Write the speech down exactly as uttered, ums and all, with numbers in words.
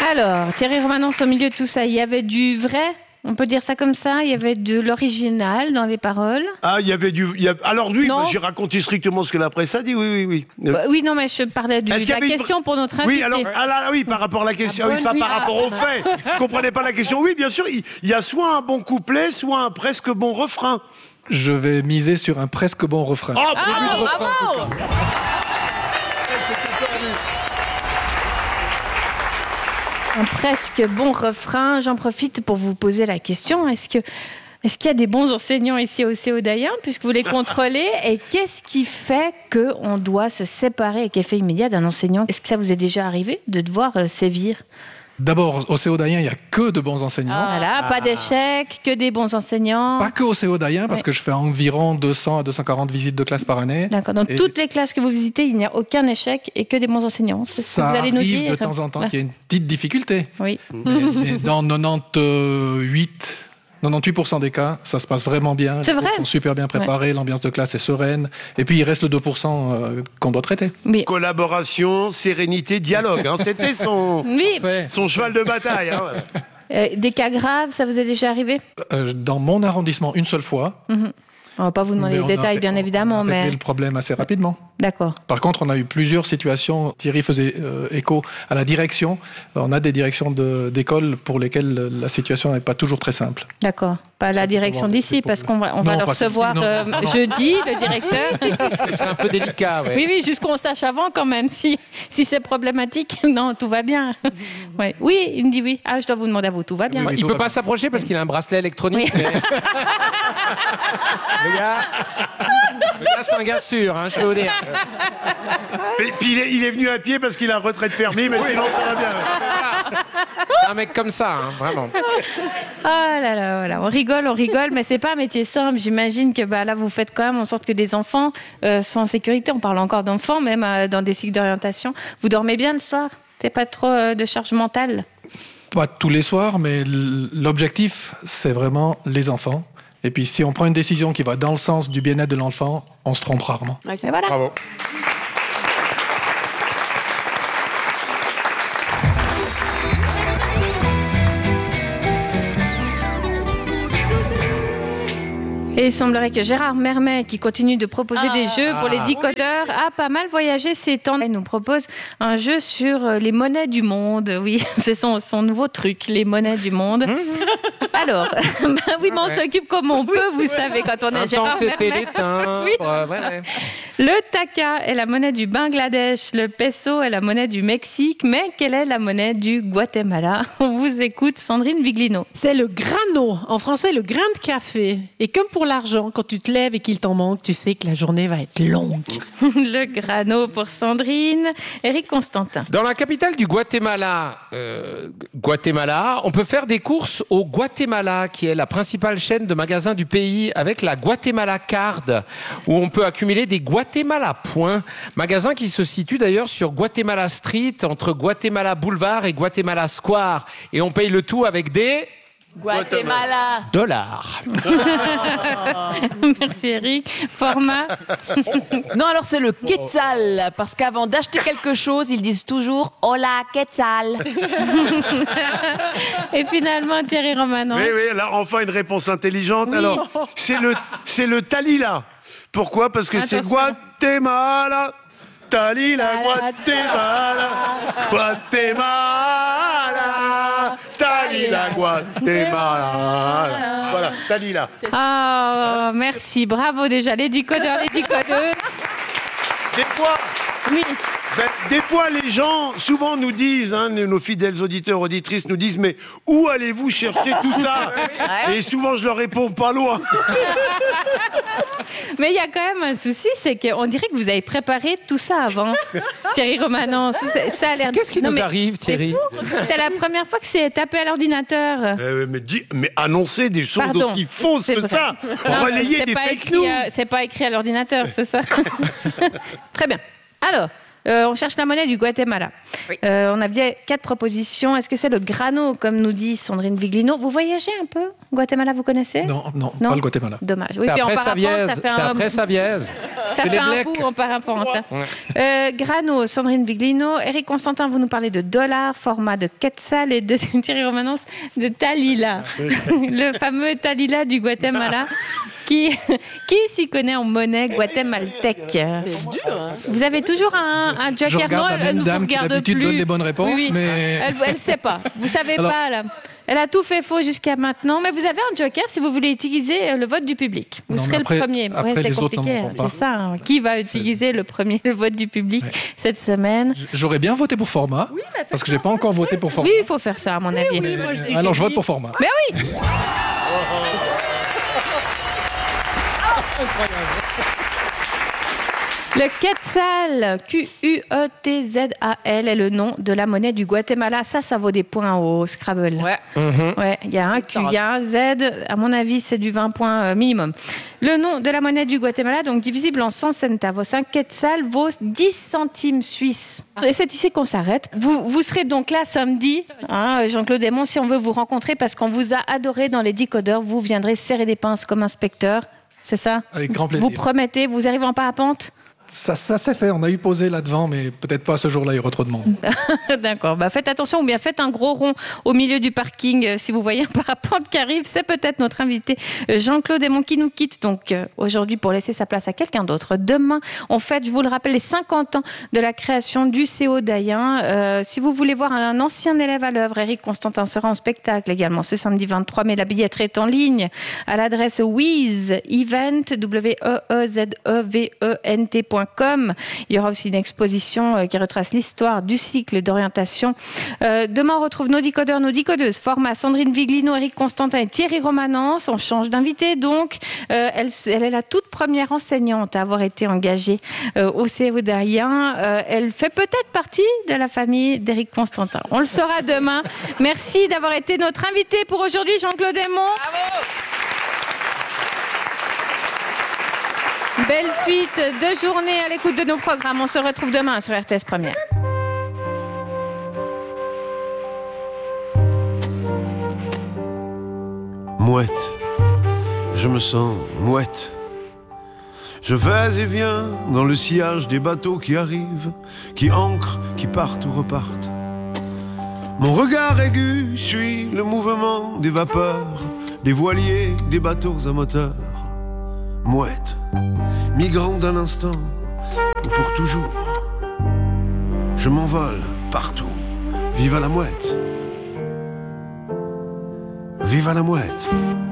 Alors, Thierry Romanens, au milieu de tout ça, il y avait du vrai, on peut dire ça comme ça, il y avait de l'original dans les paroles. Ah, il y avait du... il y a... Alors lui, Non. moi, j'ai raconté strictement ce que la presse a dit, oui, oui, oui. Bah, oui, non, mais je parlais de Est-ce qu'il y la avait une- question pour notre invité. Oui, alors, ah là, oui, par rapport à la question, oui, pas oui. par rapport au fait. Je comprenais pas la question. Oui, bien sûr, il il y a soit un bon couplet, soit un presque bon refrain. Je vais miser sur un presque bon refrain. Oh, Ah, bravo. Un presque bon refrain. J'en profite pour vous poser la question. Est-ce que est-ce qu'il y a des bons enseignants ici au C E d'Ayen, puisque vous les contrôlez? Et qu'est-ce qui fait qu'on doit se séparer avec effet immédiat d'un enseignant? Est-ce que ça vous est déjà arrivé de devoir euh, sévir? D'abord, au C E d'Ayen, il n'y a que de bons enseignants. Voilà, pas d'échecs, que des bons enseignants. Pas que au C E d'Ayen, parce Ouais. que je fais environ deux cents à deux cent quarante visites de classe par année. D'accord. Dans Et toutes les classes que vous visitez, il n'y a aucun échec et que des bons enseignants. C'est ce que ça vous allez nous arrive dire. de temps en temps qu'il y a une petite difficulté. Oui. Mais, mais dans quatre-vingt-dix-huit, quatre-vingt-dix-huit pour cent des cas, ça se passe vraiment bien. C'est Les cours vrai. sont super bien préparés, l'ambiance de classe est sereine. Et puis, il reste le deux pour cent euh, qu'on doit traiter. Oui. Collaboration, sérénité, dialogue. Hein. C'était son, Oui. Fait. son cheval de bataille. Hein. Euh, des cas graves, ça vous est déjà arrivé? Euh, dans mon arrondissement, une seule fois. On va pas vous demander mais les on détails, a- bien on a évidemment, réglé mais le problème assez rapidement. d'accord. Par contre, on a eu plusieurs situations. Thierry faisait euh, écho à la direction. On a des directions de- d'école pour lesquelles la situation n'est pas toujours très simple. D'accord. Pas la C'est direction pour- d'ici, c'est pour- parce qu'on va, on va Non, le pas celle-ci, recevoir non. euh, Non, non. jeudi, le directeur. C'est un peu délicat, ouais. Oui, oui, juste qu'on sache avant quand même si, si c'est problématique. Non, tout va bien. Ouais. Oui, il me dit oui. Ah, je dois vous demander à vous, tout va bien. Oui, oui. Il tout peut va pas bien. s'approcher parce qu'il a un bracelet électronique. Mais... le gars, le gars c'est un gars sûr, hein, je peux vous dire. Et puis il est, il est venu à pied parce qu'il a un retrait de permis, mais sinon ça va bien. ouais. Un mec comme ça, hein, vraiment. Ah là là, voilà. On rigole, on rigole, mais c'est pas un métier simple. J'imagine que bah, là, vous faites quand même en sorte que des enfants euh, soient en sécurité. On parle encore d'enfants, même euh, dans des cycles d'orientation. Vous dormez bien le soir? C'est pas trop euh, de charge mentale? Pas tous les soirs, mais l- l'objectif, c'est vraiment les enfants. Et puis, si on prend une décision qui va dans le sens du bien-être de l'enfant, on se trompe rarement. Et voilà. Bravo. Et il semblerait que Gérard Mermet, qui continue de proposer des jeux pour les décodeurs, a pas mal voyagé ces temps. Il nous propose un jeu sur euh, les monnaies du monde. Oui, c'est son, son nouveau truc, les monnaies du monde. Alors, bah oui, mais on s'occupe comme on peut, vous savez, quand on Un est Gérard temps, c'était Mermet. les timbres. Oui. euh, ouais, ouais. Le taka est la monnaie du Bangladesh, le peso est la monnaie du Mexique, mais quelle est la monnaie du Guatemala? On vous écoute, Sandrine Viglino. C'est le grano, en français le grain de café. Et comme pour l'argent, quand tu te lèves et qu'il t'en manque, tu sais que la journée va être longue. Le grano pour Sandrine. Éric Constantin. Dans la capitale du Guatemala, euh, Guatemala, on peut faire des courses au Guatemala, qui est la principale chaîne de magasins du pays, avec la Guatemala Card, où on peut accumuler des Guatemala points. Magasin qui se situe d'ailleurs sur Guatemala Street, entre Guatemala Boulevard et Guatemala Square. Et on paye le tout avec des Guatemala. dollars. Merci Eric. Format. Non, alors c'est le quetzal, parce qu'avant d'acheter quelque chose, ils disent toujours « Hola, quetzal ». Et finalement, Thierry Romanens. Oui, oui, là, enfin une réponse intelligente. Alors, c'est le, c'est le Talila. Pourquoi? Parce que c'est Attention. Guatemala. Talila, Guatemala. Guatemala. Talila, Guatemala. Voilà, Talila. Ah, merci. Bravo déjà. Les décodeurs, les décodeuses. Des fois, Oui. ben, des fois, les gens, souvent nous disent, hein, nos fidèles auditeurs, auditrices nous disent, mais où allez-vous chercher tout ça? Et souvent, je leur réponds pas loin. Mais il y a quand même un souci, c'est qu'on dirait que vous avez préparé tout ça avant. Thierry Romanens. Ça, ça a l'air. Qu'est-ce qui Non, nous mais arrive, c'est Thierry? fou. C'est la première fois que c'est tapé à l'ordinateur. Euh, mais, dis- mais annoncer des choses Pardon. aussi fausses C'est que vrai. ça, Non, relayer c'est des pas fake écrit news. à- C'est pas écrit à l'ordinateur, c'est ça. Très bien. Alors, Euh, on cherche la monnaie du Guatemala. Oui. Euh, on a bien quatre propositions. Est-ce que c'est le grano, comme nous dit Sandrine Viglino? Vous voyagez un peu? Guatemala, vous connaissez? Non, non, Non. pas le Guatemala. Dommage. Oui, C'est puis en après parapente, Savièse. ça fait C'est un, après Savièse. ça C'est fait les un blecs. bout en parapente. Euh, grano, Sandrine Viglino. Eric Constantin, vous nous parlez de dollars, format de quetzal et de Thierry Romanence de Talila. Le fameux Talila du Guatemala. Qui, qui s'y connaît en monnaie guatémaltèque? C'est dur, hein. Vous avez toujours un, un Je joker? regarde Non, la elle même ne vous dame qui regarde d'habitude plus. donne les bonnes réponses, Oui, oui. mais- Elle ne sait pas. Vous savez Alors- pas, là. Elle a tout fait faux jusqu'à maintenant. Mais vous avez un joker si vous voulez utiliser le vote du public. Vous Non, serez mais après- le premier. après, Ouais, c'est les autres compliqué. n'en comptent pas. C'est ça. hein. Qui va utiliser le premier le vote du public cette semaine? J'aurais bien voté pour format, parce que j'ai pas encore voté pour format. Oui, il faut faire ça, à mon avis. Oui, moi, je dis Alors je que vote oui. pour format. Mais oui. Le quetzal, Q U E T Z A L, est le nom de la monnaie du Guatemala. Ça, ça vaut des points au Scrabble. Ouais. Ouais, il y a un Q, il y a un Z. À mon avis, c'est du vingt points euh, minimum. Le nom de la monnaie du Guatemala, donc divisible en cent centavos. Un quetzal vaut dix centimes suisses. Et c'est ici qu'on s'arrête. Vous, vous serez donc là samedi, hein, Jean-Claude Desmond, si on veut vous rencontrer, parce qu'on vous a adoré dans les décodeurs. Vous viendrez serrer des pinces comme inspecteur. C'est ça? Avec grand plaisir. Vous promettez, vous arrivez en parapente? Ça, ça s'est fait, on a eu posé là devant, mais peut-être pas ce jour-là, il y aura trop de monde. D'accord. Bah, faites attention ou bien faites un gros rond au milieu du parking. Euh, si vous voyez un parapente qui arrive, c'est peut-être notre invité euh, Jean-Claude Desmond qui nous quitte donc euh, aujourd'hui pour laisser sa place à quelqu'un d'autre. Demain, on fête, je vous le rappelle, les cinquante ans de la création du C O d'Ayen. Euh, si vous voulez voir un ancien élève à l'œuvre, Eric Constantin sera en spectacle également ce samedi vingt-trois mai. La billetterie est en ligne à l'adresse Weez Event, W E E Z E V E N T point com. Il y aura aussi une exposition euh, qui retrace l'histoire du cycle d'orientation. Euh, demain, on retrouve nos décodeurs, nos décodeuses. Format Sandrine Viglino, Eric Constantin et Thierry Romanence. On change d'invité donc. Euh, elle, elle est la toute première enseignante à avoir été engagée euh, au C O d'Ayen. Euh, elle fait peut-être partie de la famille d'Eric Constantin. On le saura demain. Merci d'avoir été notre invité pour aujourd'hui, Jean-Claude Desmond. Belle suite de journée à l'écoute de nos programmes. On se retrouve demain sur R T S Première. Mouette, je me sens mouette. Je vais et viens dans le sillage des bateaux qui arrivent, qui ancrent, qui partent ou repartent. Mon regard aigu suit le mouvement des vapeurs, des voiliers, des bateaux à moteur. Mouette, migrant d'un instant ou pour toujours. Je m'envole partout. Vive à la mouette. Vive à la mouette.